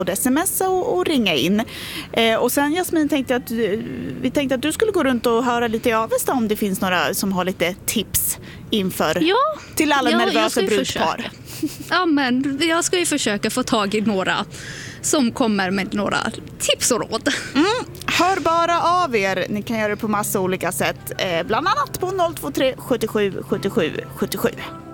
både smsa och ringa in. Och sen Jasmin vi tänkte att du skulle gå runt och höra lite i Avesta om det finns några som har lite tips inför till alla nervösa brudpar. Ja, men jag ska ju försöka få tag i några som kommer med några tips och råd. Hör bara av er. Ni kan göra det på massa olika sätt. Bland annat på 023 77 77 77.